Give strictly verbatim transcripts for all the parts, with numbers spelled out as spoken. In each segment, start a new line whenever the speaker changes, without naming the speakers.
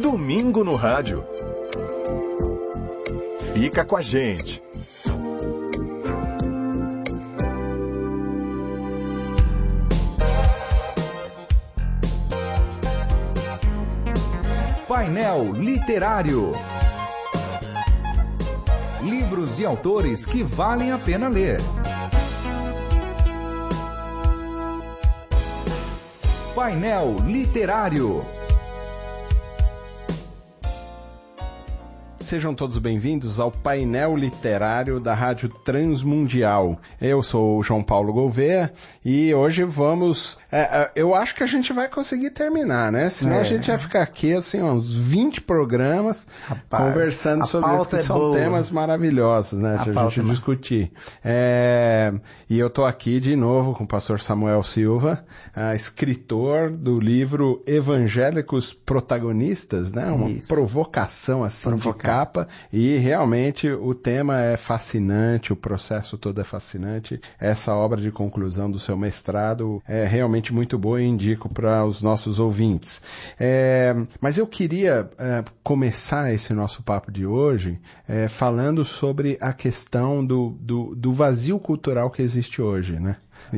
Domingo no Rádio. Fica com a gente.
Painel Literário. Livros e autores que valem a pena ler. Painel Literário.
Sejam todos bem-vindos ao Painel Literário da Rádio Transmundial. Eu sou o João Paulo Gouveia e hoje vamos... É, eu acho que a gente vai conseguir terminar, né? Senão é. a gente vai ficar aqui, assim, uns vinte programas Rapaz, conversando sobre isso, que é são boa. temas maravilhosos, né? A, a gente é discutir. É, e eu tô aqui de novo com o pastor Samuel Silva, uh, escritor do livro Evangélicos Protagonistas, né? Uma isso. provocação, assim, Provocar. de capa. E realmente o tema é fascinante, o processo todo é fascinante. Essa obra de conclusão do seu mestrado é realmente muito boa e indico para os nossos ouvintes. É, mas eu queria é, começar esse nosso papo de hoje é, falando sobre a questão do, do, do vazio cultural que existe hoje, né?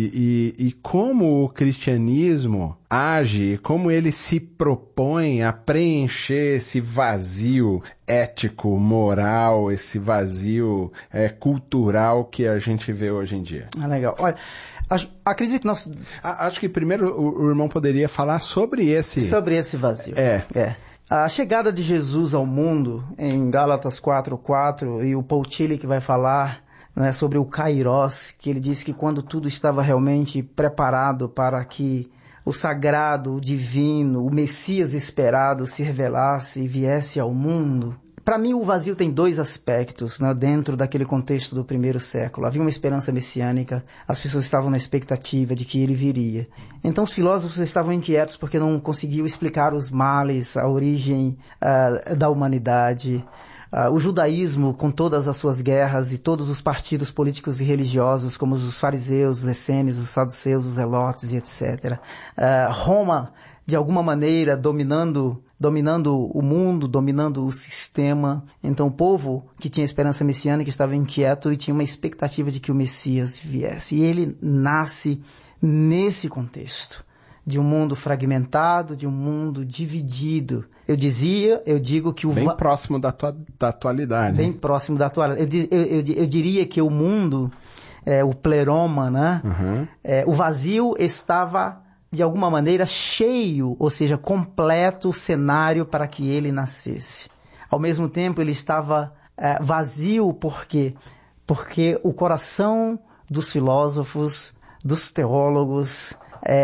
E, e, e como o cristianismo age, como ele se propõe a preencher esse vazio ético, moral, esse vazio é, cultural que a gente vê hoje em dia.
Ah, legal. Olha, acho, acredito que nós...
Acho que primeiro o, o irmão poderia falar sobre esse...
Sobre esse vazio.
É.
É. A chegada de Jesus ao mundo, em Gálatas quatro, quatro, e o Paul Tillich que vai falar... Né, sobre o Kairos, que ele disse que quando tudo estava realmente preparado para que o sagrado, o divino, o Messias esperado se revelasse e viesse ao mundo. Para mim, o vazio tem dois aspectos, né, dentro daquele contexto do primeiro século. Havia uma esperança messiânica, as pessoas estavam na expectativa de que ele viria. Então, os filósofos estavam inquietos porque não conseguiam explicar os males, a origem uh, da humanidade. Uh, o judaísmo, com todas as suas guerras e todos os partidos políticos e religiosos, como os fariseus, os essênios, os saduceus, os zelotes e etcétera. Uh, Roma, de alguma maneira, dominando, dominando o mundo, dominando o sistema. Então, o povo que tinha esperança messiânica estava inquieto e tinha uma expectativa de que o Messias viesse. E ele nasce nesse contexto. De um mundo fragmentado, de um mundo dividido. Eu dizia, eu digo que o...
Bem va... próximo da, tua, da atualidade.
Bem próximo da atualidade. Eu, eu, eu, eu diria que o mundo, é, o pleroma, né? Uhum. É, o vazio estava, de alguma maneira, cheio, ou seja, completo o cenário para que ele nascesse. Ao mesmo tempo, ele estava é, vazio, por quê? Porque o coração dos filósofos, dos teólogos...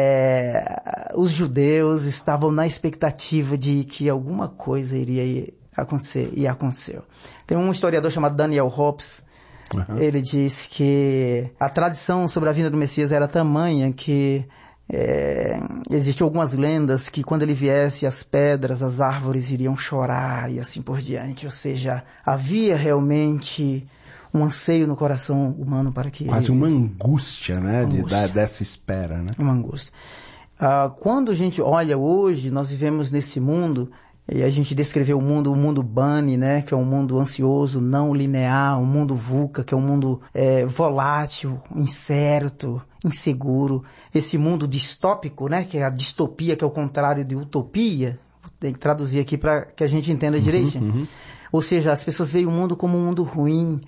É, os judeus estavam na expectativa de que alguma coisa iria acontecer, e aconteceu. Tem um historiador chamado Daniel Hobbes, uhum. Ele diz que a tradição sobre a vinda do Messias era tamanha que é, existiam algumas lendas que quando ele viesse as pedras, as árvores iriam chorar e assim por diante. Ou seja, havia realmente... um anseio no coração humano para que...
Quase uma angústia, né? Angústia. De, da, dessa espera, né?
Uma angústia. Uh, quando a gente olha hoje, nós vivemos nesse mundo, e a gente descreveu o mundo, o mundo Bunny, né? Que é um mundo ansioso, não linear, um mundo VUCA, que é um mundo é, volátil, incerto, inseguro. Esse mundo distópico, né? Que é a distopia, que é o contrário de utopia. Tem que traduzir aqui para que a gente entenda direitinho. Uhum, uhum. Ou seja, as pessoas veem o mundo como um mundo ruim,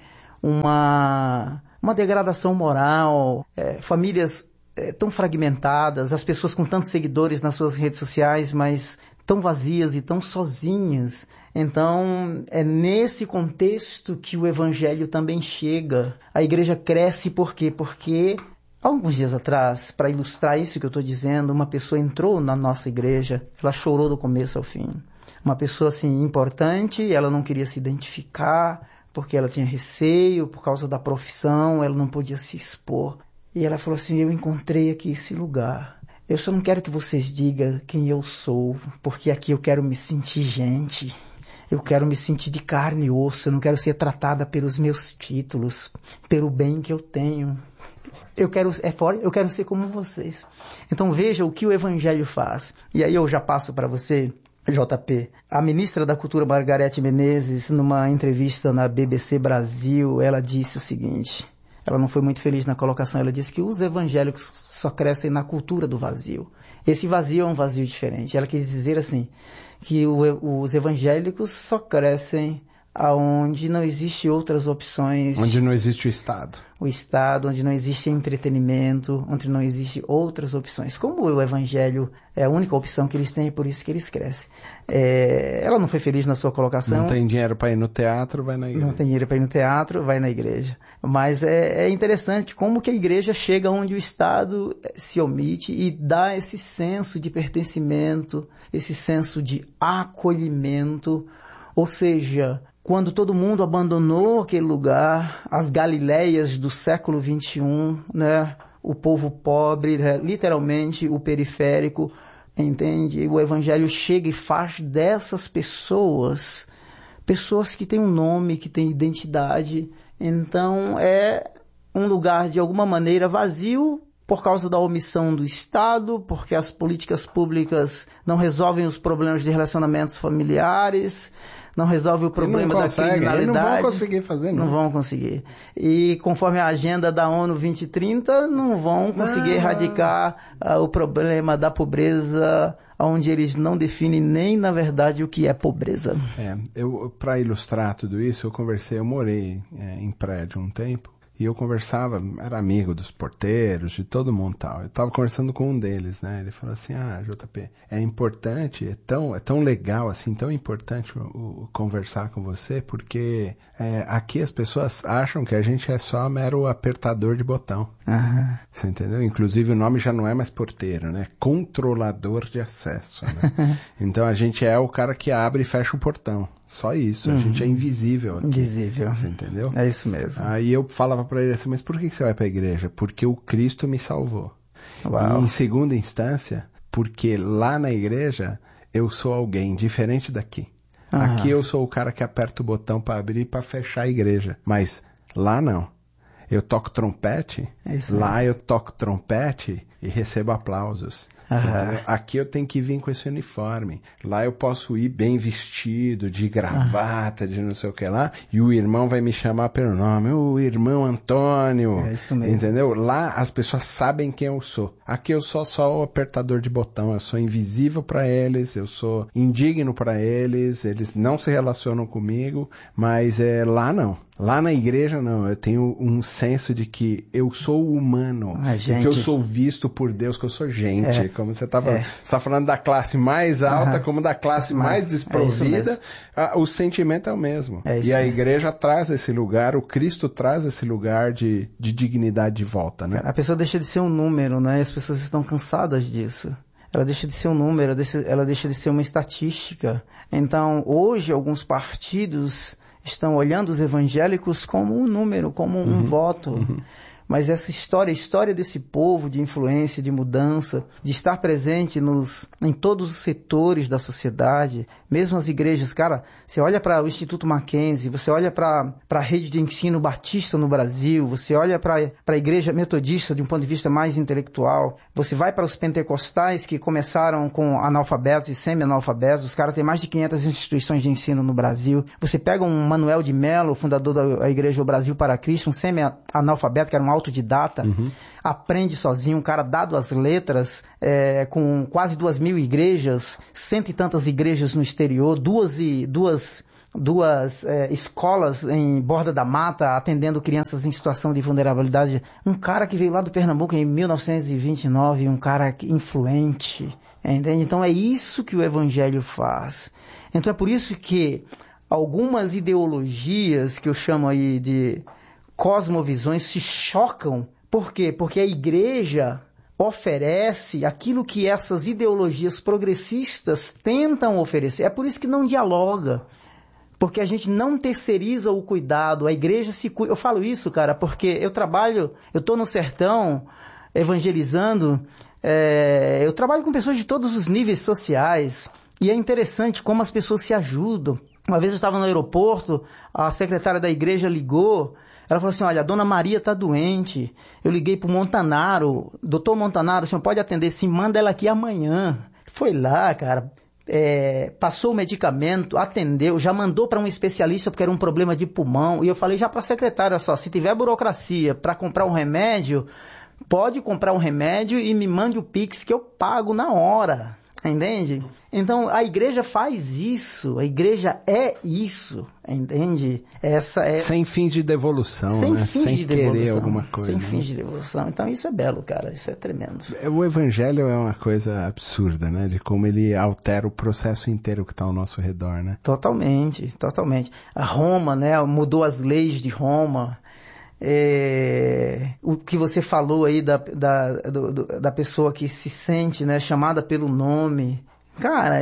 uma, uma degradação moral, é, famílias é, tão fragmentadas, as pessoas com tantos seguidores nas suas redes sociais, mas tão vazias e tão sozinhas. Então, é nesse contexto que o evangelho também chega. A igreja cresce por quê? Porque, alguns dias atrás, para ilustrar isso que eu estou dizendo, uma pessoa entrou na nossa igreja, ela chorou do começo ao fim. Uma pessoa assim importante, ela não queria se identificar, porque ela tinha receio, por causa da profissão, ela não podia se expor. E ela falou assim, eu encontrei aqui esse lugar. Eu só não quero que vocês digam quem eu sou, porque aqui eu quero me sentir gente. Eu quero me sentir de carne e osso, eu não quero ser tratada pelos meus títulos, pelo bem que eu tenho. Eu quero, é fora, eu quero ser como vocês. Então veja o que o evangelho faz. E aí eu já passo para você... J P, a ministra da Cultura, Margarete Menezes, numa entrevista na B B C Brasil, ela disse o seguinte, ela não foi muito feliz na colocação, ela disse que os evangélicos só crescem na cultura do vazio. Esse vazio é um vazio diferente. Ela quis dizer assim, que o, os evangélicos só crescem aonde não existe outras opções.
Onde não existe o Estado.
O Estado, onde não existe entretenimento, onde não existe outras opções. Como o Evangelho é a única opção que eles têm, é por isso que eles crescem. É, ela não foi feliz na sua colocação.
Não tem dinheiro para ir no teatro, vai na igreja.
Não tem dinheiro para ir no teatro, vai na igreja. Mas é, é interessante como que a igreja chega onde o Estado se omite e dá esse senso de pertencimento, esse senso de acolhimento, ou seja, quando todo mundo abandonou aquele lugar, as Galileias do século vinte e um, né? O povo pobre, literalmente o periférico, entende? O Evangelho chega e faz dessas pessoas, pessoas que têm um nome, que têm identidade. Então é um lugar de alguma maneira vazio, por causa da omissão do Estado, porque as políticas públicas não resolvem os problemas de relacionamentos familiares, não resolve o problema da criminalidade.
Não vão conseguir fazer, não.
Não vão conseguir. E conforme a agenda da ONU vinte trinta, não vão conseguir não. erradicar uh, o problema da pobreza, onde eles não definem nem, na verdade, o que é pobreza.
É, eu, para ilustrar tudo isso, eu conversei, eu morei é, em prédio um tempo, e eu conversava, era amigo dos porteiros, de todo mundo e tal. Eu estava conversando com um deles, né? Ele falou assim, ah, J P, é importante, é tão, é tão legal, assim, tão importante o, o, conversar com você, porque é, aqui as pessoas acham que a gente é só mero apertador de botão.
Uhum.
Você entendeu? Inclusive o nome já não é mais porteiro, né? Controlador de acesso, né? Então a gente é o cara que abre e fecha o portão. Só isso, a uhum. gente é invisível aqui.
Invisível.
Você entendeu?
É isso mesmo.
Aí eu falava pra ele assim, mas por que você vai pra igreja? Porque o Cristo me salvou.
Uau.
E em segunda instância, porque lá na igreja eu sou alguém diferente daqui. Uhum. Aqui eu sou o cara que aperta o botão pra abrir e pra fechar a igreja. Mas lá não. Eu toco trompete,
é isso
lá
mesmo.
eu toco trompete e recebo aplausos.
Uhum.
Aqui eu tenho que vir com esse uniforme. Lá eu posso ir bem vestido, de gravata, uhum. de não sei o que lá, e o irmão vai me chamar pelo nome, o irmão Antônio.
É isso mesmo.
Entendeu? Lá as pessoas sabem quem eu sou. Aqui eu sou só o apertador de botão, eu sou invisível para eles, eu sou indigno para eles, eles não se relacionam comigo, mas é, lá não. Lá na igreja, não, eu tenho um senso de que eu sou humano,
ah, gente.
que eu sou visto por Deus, que eu sou gente,
é.
como você está falando.
É.
Você está falando da classe mais alta,
uhum.
como da classe
Mas,
mais desprovida,
é
a, o sentimento é o mesmo.
É
e a
mesmo.
igreja traz esse lugar, o Cristo traz esse lugar de, de dignidade de volta, né?
A pessoa deixa de ser um número, né? As pessoas estão cansadas disso. Ela deixa de ser um número, ela deixa de ser uma estatística. Então, hoje, alguns partidos estão olhando os evangélicos como um número, como um
uhum,
voto.
Uhum.
Mas essa história, a história desse povo de influência, de mudança, de estar presente nos, em todos os setores da sociedade, mesmo as igrejas. Cara, você olha para o Instituto Mackenzie, você olha para a rede de ensino batista no Brasil, você olha para a igreja metodista de um ponto de vista mais intelectual, você vai para os pentecostais que começaram com analfabetos e semi-analfabetos, os caras têm mais de quinhentas instituições de ensino no Brasil. Você pega um Manuel de Mello, fundador da Igreja O Brasil para Cristo, um semi-analfabeto, que era um autodidata, uhum. aprende sozinho, um cara dado às letras, é, com quase duas mil igrejas, cento e tantas igrejas no exterior, duas, e, duas, duas é, escolas em Borda da Mata, atendendo crianças em situação de vulnerabilidade. Um cara que veio lá do Pernambuco em mil novecentos e vinte e nove, um cara influente, entende? Então é isso que o Evangelho faz. Então é por isso que algumas ideologias que eu chamo aí de cosmovisões se chocam. Por quê? Porque a igreja oferece aquilo que essas ideologias progressistas tentam oferecer. É por isso que não dialoga. Porque a gente não terceiriza o cuidado, a igreja se cuida. Eu falo isso, cara, porque eu trabalho, eu estou no sertão evangelizando, é, eu trabalho com pessoas de todos os níveis sociais, e é interessante como as pessoas se ajudam. Uma vez eu estava no aeroporto, a secretária da igreja ligou, ela falou assim, olha, a dona Maria está doente. Eu liguei para o Montanaro. Doutor Montanaro, o senhor pode atender? Sim, manda ela aqui amanhã. Foi lá, cara. é, passou o medicamento, atendeu, já mandou para um especialista porque era um problema de pulmão. E eu falei já para a secretária, olha só, se tiver burocracia para comprar um remédio, pode comprar um remédio e me mande o Pix que eu pago na hora. Entende? Então a igreja faz isso, a igreja é isso, entende? Essa é...
Sem fins de devolução,
sem
né?
fins
Sem
de
querer
devolução,
alguma coisa.
sem
né?
fins de devolução. Então isso é belo, cara, isso é tremendo.
O evangelho é uma coisa absurda, né? De como ele altera o processo inteiro que está ao nosso redor, né?
Totalmente, totalmente. A Roma, né, mudou as leis de Roma. É, o que você falou aí da, da, do, do, da pessoa que se sente, né, chamada pelo nome. Cara,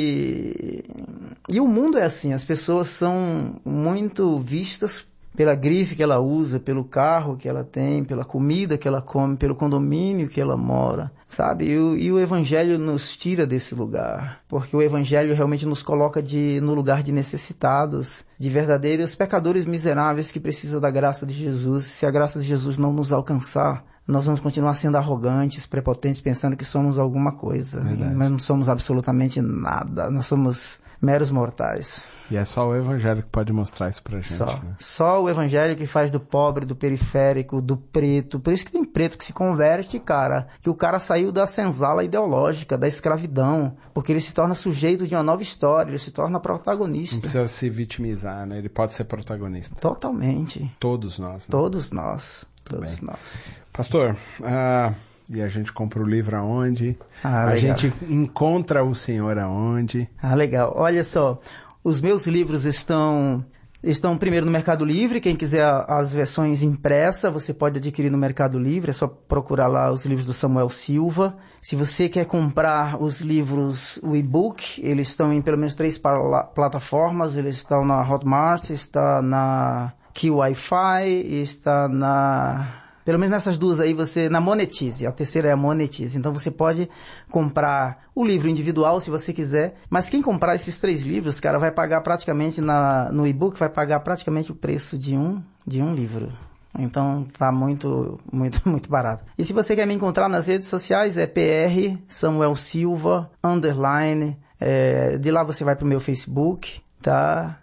e, e o mundo é assim, as pessoas são muito vistas pela grife que ela usa, pelo carro que ela tem, pela comida que ela come, pelo condomínio que ela mora, sabe? E o, e o Evangelho nos tira desse lugar, porque o Evangelho realmente nos coloca de, no lugar de necessitados, de verdadeiros pecadores miseráveis que precisam da graça de Jesus. Se a graça de Jesus não nos alcançar, nós vamos continuar sendo arrogantes, prepotentes, pensando que somos alguma coisa. Verdade. Mas não somos absolutamente nada, nós somos meros mortais.
E é só o Evangelho que pode mostrar isso pra gente.
Só,
né?
só o Evangelho que faz do pobre, do periférico, do preto. Por isso que tem preto que se converte, cara. Que o cara saiu da senzala ideológica, da escravidão. Porque ele se torna sujeito de uma nova história, ele se torna protagonista.
Não precisa se vitimizar, né? Ele pode ser protagonista.
Totalmente.
Todos nós. Né?
Todos nós. Todos
bem.
nós.
Pastor, ah, e a gente compra o livro aonde?
Ah,
a
legal.
gente encontra o Senhor aonde?
Ah, legal. Olha só, os meus livros estão, estão primeiro no Mercado Livre. Quem quiser as versões impressas, você pode adquirir no Mercado Livre. É só procurar lá os livros do Samuel Silva. Se você quer comprar os livros, o e-book, eles estão em pelo menos três plataformas. Eles estão na Hotmart, está na Q Wi-Fi, está na... Pelo menos nessas duas aí, você, na Monetize, a terceira é a Monetize. Então você pode comprar o livro individual se você quiser, mas quem comprar esses três livros, cara, vai pagar praticamente, na, no e-book, vai pagar praticamente o preço de um, de um livro. Então tá muito, muito, muito barato. E se você quer me encontrar nas redes sociais, é P R Samuel Silva, underline, é, de lá você vai pro meu Facebook, tá?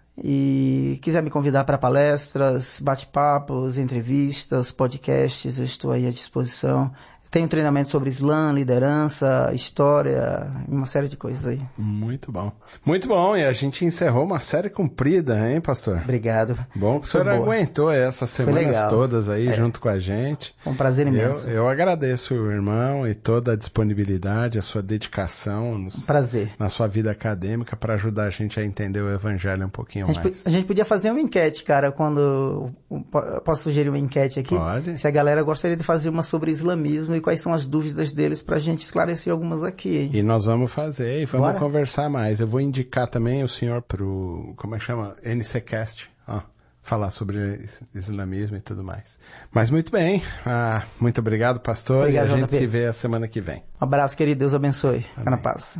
E quiser me convidar para palestras, bate-papos, entrevistas, podcasts, eu estou aí à disposição. Tenho treinamento sobre Islã, liderança, história, uma série de coisas aí. Muito bom.
Muito bom, e a gente encerrou uma série comprida, hein, pastor?
Obrigado.
Bom que o senhor
boa.
aguentou essas semanas todas aí, é. junto com a gente.
Foi um prazer imenso.
Eu, eu agradeço o irmão e toda a disponibilidade, a sua dedicação no,
prazer.
na sua vida acadêmica para ajudar a gente a entender o Evangelho um pouquinho
a gente,
mais.
A gente podia fazer uma enquete, cara, quando... Posso sugerir uma enquete aqui?
Pode.
Se a galera gostaria de fazer uma sobre islamismo e quais são as dúvidas deles para a gente esclarecer algumas aqui, hein?
E nós vamos fazer e vamos
Bora?
conversar mais. Eu vou indicar também o senhor pro, como é que chama? N C Cast, ó, falar sobre islamismo e tudo mais. Mas muito bem, ah, muito obrigado, pastor, obrigado, e a gente J P. se vê a semana que vem.
Um abraço, querido, Deus abençoe. Fica na paz.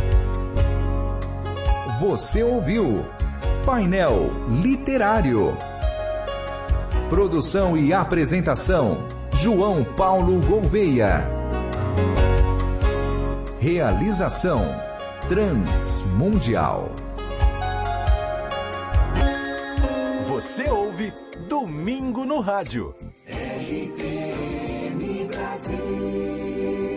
Você ouviu Painel Literário. Produção e apresentação João Paulo Gouveia. Realização Transmundial.
Você ouve Domingo no Rádio.
R T M Brasil.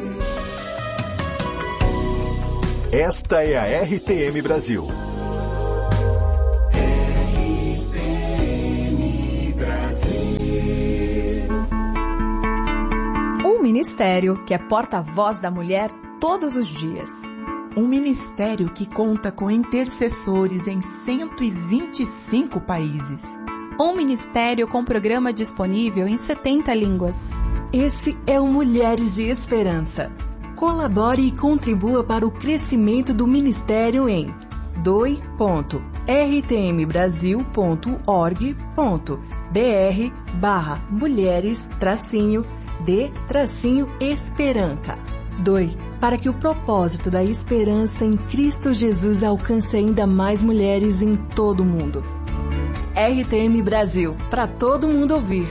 Esta é a R T M Brasil.
Ministério que é porta-voz da mulher todos os dias.
Um ministério que conta com intercessores em cento e vinte e cinco países.
Um ministério com programa disponível em setenta línguas.
Esse é o Mulheres de Esperança. Colabore e contribua para o crescimento do ministério em doe ponto r t m brasil ponto org ponto b r barra mulheres tracinho de tracinho esperança. Doe para que o propósito da esperança em Cristo Jesus alcance ainda mais mulheres em todo o mundo. R T M Brasil, para todo mundo ouvir.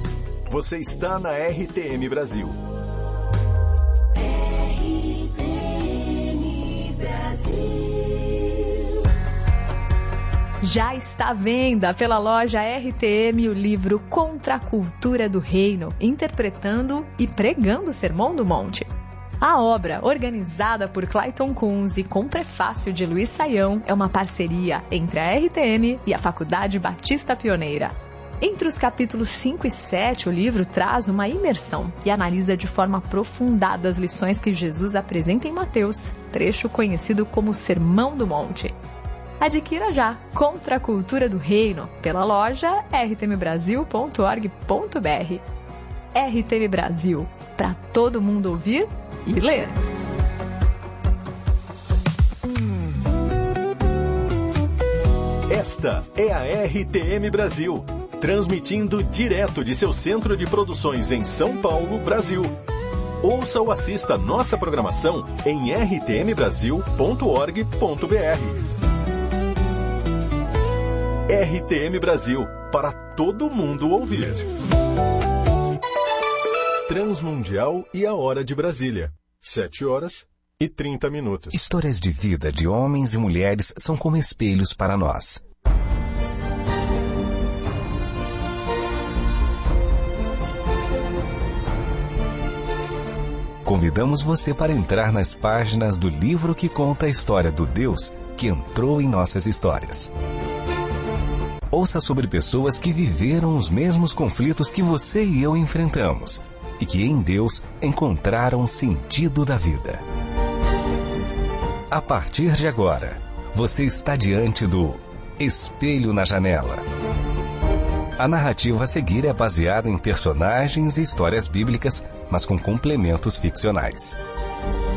Você está na R T M Brasil.
R T M
Já está à venda pela loja R T M o livro Contra a Cultura do Reino, interpretando e pregando o Sermão do Monte. A obra, organizada por Clayton Kunz e com prefácio de Luiz Saião, é uma parceria entre a R T M e a Faculdade Batista Pioneira. Entre os capítulos cinco e sete, o livro traz uma imersão e analisa de forma aprofundada as lições que Jesus apresenta em Mateus, trecho conhecido como Sermão do Monte. Adquira já Contra a Cultura do Reino pela loja r t m brasil ponto org ponto b r. R T M Brasil, para todo mundo ouvir e ler.
Esta é a R T M Brasil, transmitindo direto de seu centro de produções em São Paulo, Brasil. Ouça ou assista nossa programação em r t m brasil ponto org ponto b r. R T M Brasil, para todo mundo ouvir. Transmundial e a hora de Brasília, sete horas e trinta minutos.
Histórias de vida de homens e mulheres são como espelhos para nós. Convidamos você para entrar nas páginas do livro que conta a história do Deus que entrou em nossas histórias. Ouça sobre pessoas que viveram os mesmos conflitos que você e eu enfrentamos e que em Deus encontraram o sentido da vida. A partir de agora, você está diante do Espelho na Janela. A narrativa a seguir é baseada em personagens e histórias bíblicas, mas com complementos ficcionais.